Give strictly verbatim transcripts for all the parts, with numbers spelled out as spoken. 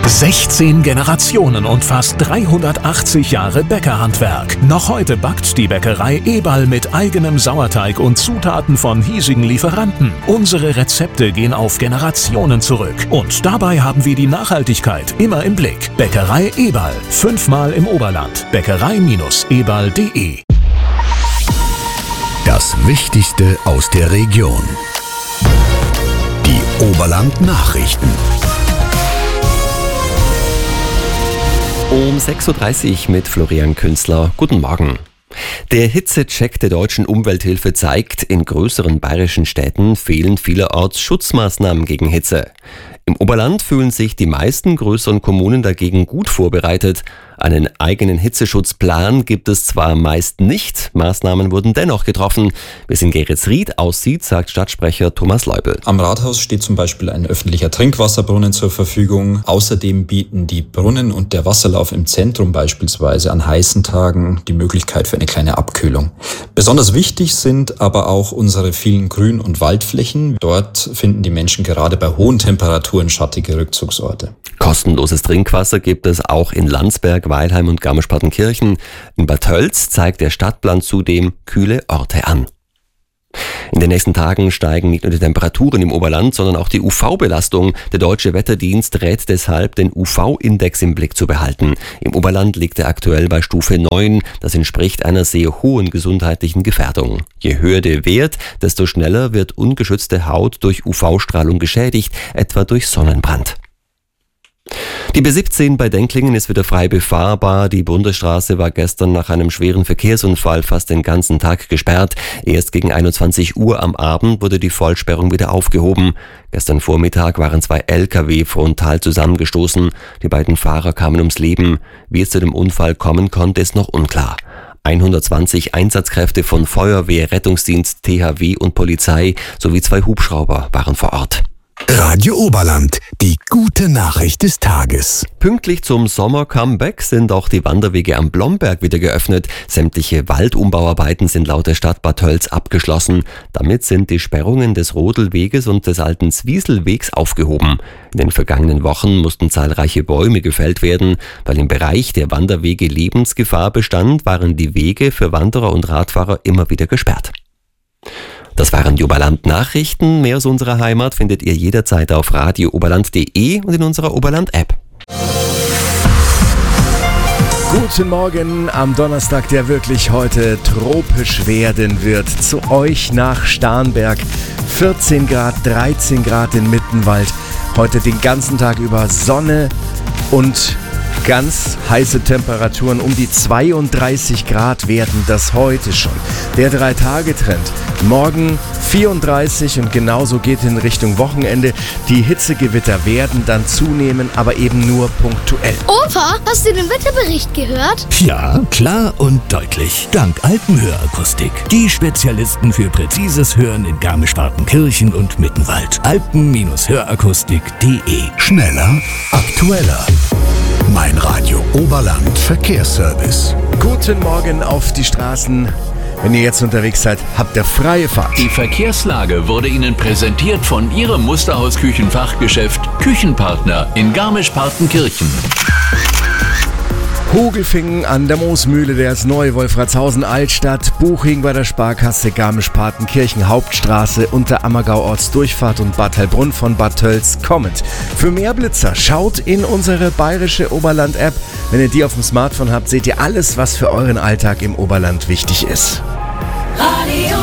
sechzehn Generationen und fast dreihundertachtzig Jahre Bäckerhandwerk. Noch heute backt die Bäckerei Eberl mit eigenem Sauerteig und Zutaten von hiesigen Lieferanten. Unsere Rezepte gehen auf Generationen zurück. Und dabei haben wir die Nachhaltigkeit immer im Blick. Bäckerei Eberl. Fünfmal im Oberland. Bäckerei eberl punkt de. Das Wichtigste aus der Region. Die Oberland-Nachrichten. Um sechs Uhr dreißig mit Florian Künzler. Guten Morgen. Der Hitzecheck der Deutschen Umwelthilfe zeigt, in größeren bayerischen Städten fehlen vielerorts Schutzmaßnahmen gegen Hitze. Im Oberland fühlen sich die meisten größeren Kommunen dagegen gut vorbereitet. Einen eigenen Hitzeschutzplan gibt es zwar meist nicht, Maßnahmen wurden dennoch getroffen. Wie es in Geretsried aussieht, sagt Stadtsprecher Thomas Leubel. Am Rathaus steht zum Beispiel ein öffentlicher Trinkwasserbrunnen zur Verfügung. Außerdem bieten die Brunnen und der Wasserlauf im Zentrum beispielsweise an heißen Tagen die Möglichkeit für eine kleine Abkühlung. Besonders wichtig sind aber auch unsere vielen Grün- und Waldflächen. Dort finden die Menschen gerade bei hohen Temperaturen schattige Rückzugsorte. Kostenloses Trinkwasser gibt es auch in Landsberg, Weilheim und Garmisch-Partenkirchen. In Bad Tölz zeigt der Stadtplan zudem kühle Orte an. In den nächsten Tagen steigen nicht nur die Temperaturen im Oberland, sondern auch die U V-Belastung. Der Deutsche Wetterdienst rät deshalb, den U V-Index im Blick zu behalten. Im Oberland liegt er aktuell bei Stufe neun. Das entspricht einer sehr hohen gesundheitlichen Gefährdung. Je höher der Wert, desto schneller wird ungeschützte Haut durch U V-Strahlung geschädigt, etwa durch Sonnenbrand. Die B siebzehn bei Denklingen ist wieder frei befahrbar. Die Bundesstraße war gestern nach einem schweren Verkehrsunfall fast den ganzen Tag gesperrt. Erst gegen einundzwanzig Uhr am Abend wurde die Vollsperrung wieder aufgehoben. Gestern Vormittag waren zwei L K W frontal zusammengestoßen. Die beiden Fahrer kamen ums Leben. Wie es zu dem Unfall kommen konnte, ist noch unklar. hundertzwanzig Einsatzkräfte von Feuerwehr, Rettungsdienst, T H W und Polizei sowie zwei Hubschrauber waren vor Ort. Radio Oberland, die gute Nachricht des Tages. Pünktlich zum Sommer-Comeback sind auch die Wanderwege am Blomberg wieder geöffnet. Sämtliche Waldumbauarbeiten sind laut der Stadt Bad Tölz abgeschlossen. Damit sind die Sperrungen des Rodelweges und des alten Zwieselwegs aufgehoben. In den vergangenen Wochen mussten zahlreiche Bäume gefällt werden. Weil im Bereich der Wanderwege Lebensgefahr bestand, waren die Wege für Wanderer und Radfahrer immer wieder gesperrt. Das waren die Oberland-Nachrichten. Mehr aus unserer Heimat findet ihr jederzeit auf radio oberland punkt de und in unserer Oberland-App. Guten Morgen am Donnerstag, der wirklich heute tropisch werden wird. Zu euch nach Starnberg. vierzehn Grad, dreizehn Grad in Mittenwald. Heute den ganzen Tag über Sonne und ganz heiße Temperaturen. Um die zweiunddreißig Grad werden das heute schon. Der Drei-Tage-Trend. Morgen vierunddreißig und genauso geht in Richtung Wochenende. Die Hitzegewitter werden dann zunehmen, aber eben nur punktuell. Opa, hast du den Wetterbericht gehört? Ja, klar und deutlich. Dank Alpenhörakustik. Die Spezialisten für präzises Hören in Garmisch-Partenkirchen und Mittenwald. alpen Hörakustik punkt de. Schneller, aktueller. Mein Radio Oberland Verkehrsservice. Guten Morgen auf die Straßen. Wenn ihr jetzt unterwegs seid, habt ihr freie Fahrt. Die Verkehrslage wurde Ihnen präsentiert von Ihrem Musterhaus-Küchenfachgeschäft Küchenpartner in Garmisch-Partenkirchen. Hogelfingen an der Moosmühle, der ist neu, Wolfratshausen Altstadt, Buching bei der Sparkasse, Garmisch-Partenkirchen Hauptstraße, Unterammergau Ortsdurchfahrt und Bad Heilbrunn von Bad Tölz kommend. Für mehr Blitzer schaut in unsere bayerische Oberland-App. Wenn ihr die auf dem Smartphone habt, seht ihr alles, was für euren Alltag im Oberland wichtig ist. Radio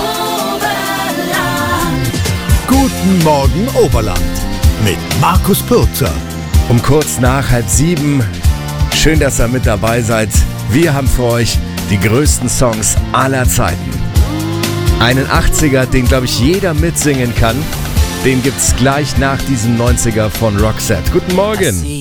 Oberland. Guten Morgen Oberland mit Markus Pürzer. Um kurz nach halb sieben. Schön, dass ihr mit dabei seid. Wir haben für euch die größten Songs aller Zeiten. Einen achtziger, den glaube ich jeder mitsingen kann. Den gibt's gleich nach diesem neunziger von Roxette. Guten Morgen.